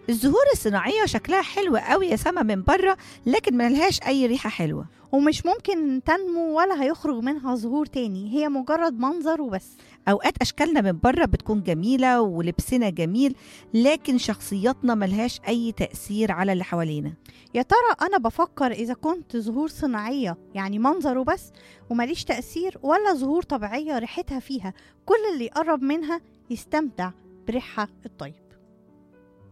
الزهور الصناعية شكلها حلو قوي يا سما من بره، لكن ملهاش أي ريحة حلوة. ومش ممكن تنمو ولا هيخرج منها زهور تاني، هي مجرد منظر وبس. أوقات أشكالنا من بره بتكون جميلة ولبسنا جميل، لكن شخصياتنا ملهاش أي تأثير على اللي حوالينا. يا ترى أنا بفكر إذا كنت زهور صناعية يعني منظر وبس ومليش تأثير، ولا زهور طبيعية ريحتها فيها كل اللي يقرب منها يستمتع بريحها الطيب.